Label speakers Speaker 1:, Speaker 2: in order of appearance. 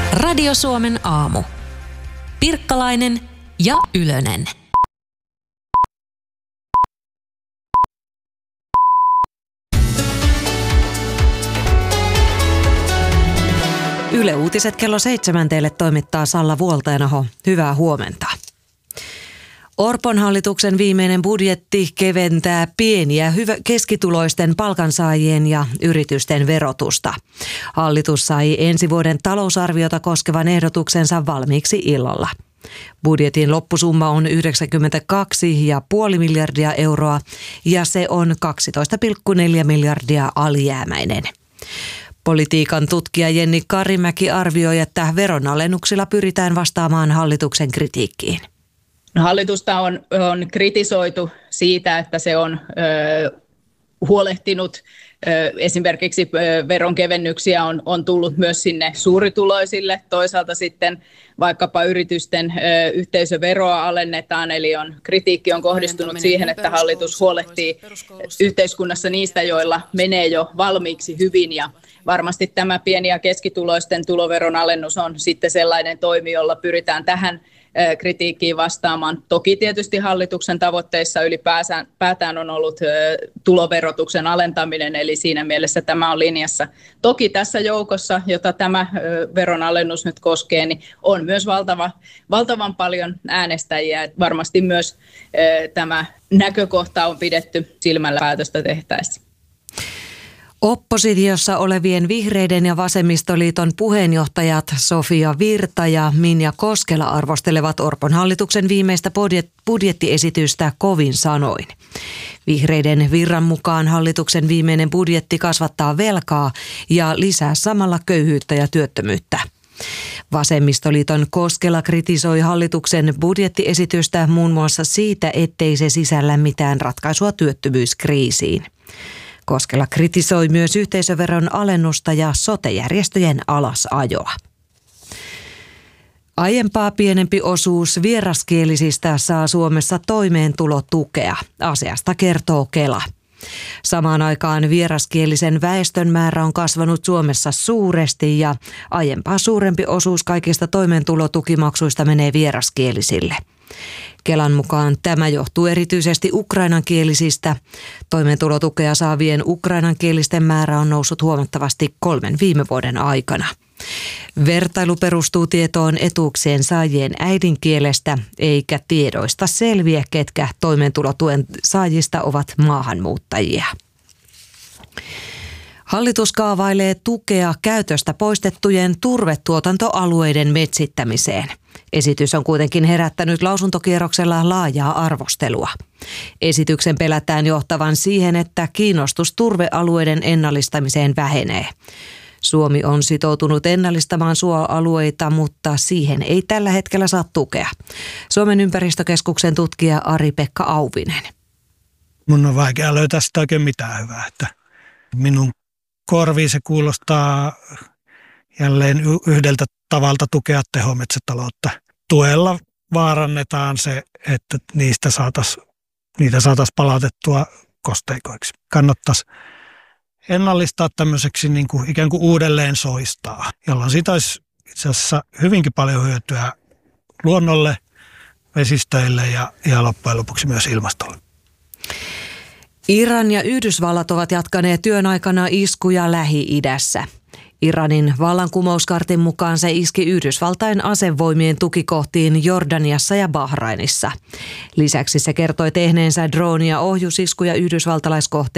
Speaker 1: Radio Suomen aamu. Pirkkalainen ja Ylönen.
Speaker 2: Yle Uutiset kello 7 teille toimittaa Salla Vuoltainaho. Hyvää huomenta. Orpon hallituksen viimeinen budjetti keventää pieniä keskituloisten palkansaajien ja yritysten verotusta. Hallitus sai ensi vuoden talousarviota koskevan ehdotuksensa valmiiksi illalla. Budjetin loppusumma on 92,5 miljardia euroa ja se on 12,4 miljardia alijäämäinen. Politiikan tutkija Jenni Karimäki arvioi, että veronalennuksilla pyritään vastaamaan hallituksen kritiikkiin.
Speaker 3: Hallitusta on kritisoitu siitä, että se on huolehtinut esimerkiksi veronkevennyksiä on tullut myös sinne suurituloisille. Toisaalta sitten vaikkapa yritysten yhteisöveroa alennetaan, eli kritiikki on kohdistunut siihen, että hallitus huolehtii yhteiskunnassa niistä, joilla menee jo valmiiksi hyvin. Ja varmasti tämä pieni- ja keskituloisten tuloveron alennus on sitten sellainen toimi, jolla pyritään tähän kritiikkiin vastaamaan. Toki tietysti hallituksen tavoitteissa ylipäätään on ollut tuloverotuksen alentaminen, eli siinä mielessä tämä on linjassa. Toki tässä joukossa, jota tämä veronalennus nyt koskee, niin on myös valtavan paljon äänestäjiä. Varmasti myös tämä näkökohta on pidetty silmällä päätöstä tehtäessä.
Speaker 2: Oppositiossa olevien Vihreiden ja Vasemmistoliiton puheenjohtajat Sofia Virta ja Minja Koskela arvostelevat Orpon hallituksen viimeistä budjettiesitystä kovin sanoin. Vihreiden Virran mukaan hallituksen viimeinen budjetti kasvattaa velkaa ja lisää samalla köyhyyttä ja työttömyyttä. Vasemmistoliiton Koskela kritisoi hallituksen budjettiesitystä muun muassa siitä, ettei se sisällä mitään ratkaisua työttömyyskriisiin. Koskela kritisoi myös yhteisöveron alennusta ja sote-järjestöjen alasajoa. Aiempaa pienempi osuus vieraskielisistä saa Suomessa toimeentulotukea. Asiasta kertoo Kela. Samaan aikaan vieraskielisen väestön määrä on kasvanut Suomessa suuresti ja aiempaa suurempi osuus kaikista toimeentulotukimaksuista menee vieraskielisille. Kelan mukaan tämä johtuu erityisesti ukrainankielisistä. Toimeentulotukea saavien ukrainankielisten määrä on noussut huomattavasti 3 viime vuoden aikana. Vertailu perustuu tietoon etuuksien saajien äidinkielestä, eikä tiedoista selviä, ketkä toimeentulotuen saajista ovat maahanmuuttajia. Hallitus kaavailee tukea käytöstä poistettujen turvetuotantoalueiden metsittämiseen. Esitys on kuitenkin herättänyt lausuntokierroksella laajaa arvostelua. Esityksen pelätään johtavan siihen, että kiinnostus turvealueiden ennallistamiseen vähenee. Suomi on sitoutunut ennallistamaan suoalueita, mutta siihen ei tällä hetkellä saa tukea. Suomen ympäristökeskuksen tutkija Ari-Pekka Auvinen.
Speaker 4: Mun on vaikea löytää sitä oikein mitään hyvää, että minun korviin se kuulostaa jälleen yhdeltä tavalta tukea tehometsätaloutta. Tuella vaarannetaan se, että niitä saataisiin palautettua kosteikoiksi. Kannattaisi ennallistaa tämmöiseksi niin kuin ikään kuin uudelleen soistaa, jolloin siitä olisi itse asiassa hyvinkin paljon hyötyä luonnolle, vesistöille ja loppujen lopuksi myös ilmastolle.
Speaker 2: Iran ja Yhdysvallat ovat jatkaneet työn aikana iskuja Lähi-idässä. Iranin vallankumouskartin mukaan se iski Yhdysvaltain asevoimien tukikohtiin Jordaniassa ja Bahrainissa. Lisäksi se kertoi tehneensä drone- ja ohjusiskuja yhdysvaltalaiskohteisiin